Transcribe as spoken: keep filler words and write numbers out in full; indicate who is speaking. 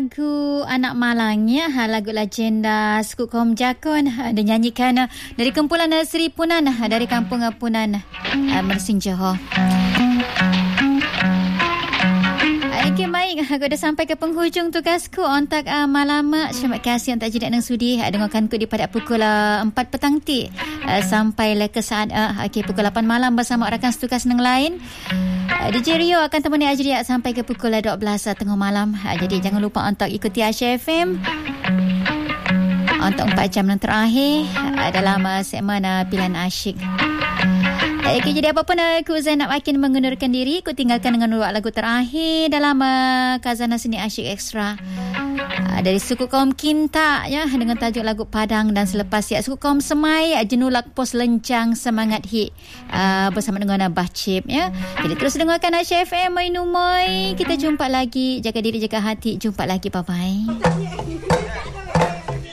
Speaker 1: lagu Anak Malang ya, lagu legenda suku kaum Jakun, dinyanyikan dari kumpulan Seri Punan dari kampung Punan, Mersing Johor. Okay, baik. Aku dah sampai ke penghujung tugasku untuk uh, malam. Terima kasih untuk jidat dan sudi uh, dengarkanku di pada pukul uh, empat petang ti uh, sampai ke saat uh, okay, pukul lapan malam bersama rakan setugas yang lain. Uh, D J Rio akan temani Ajriat sampai ke pukul dua belas uh, tengah malam. Uh, jadi jangan lupa untuk ikuti Aisyah F M untuk empat jam yang terakhir uh, dalam uh, segmen uh, Pilihan Asyik. Okay, jadi apapun aku Zainab Akin mengundurkan diri. Aku tinggalkan dengan dua lagu terakhir dalam uh, Khazanah Seni Asyik Extra uh, dari suku kaum Kinta ya, dengan tajuk lagu Padang. Dan selepas ya suku kaum Semai, Jenulak Pos Lencang Semangat Hit uh, bersama dengan Abah Cip ya. Jadi terus dengarkan Aisyah F M. Moi Numoy. Kita jumpa lagi. Jaga diri, jaga hati. Jumpa lagi. Bye bye.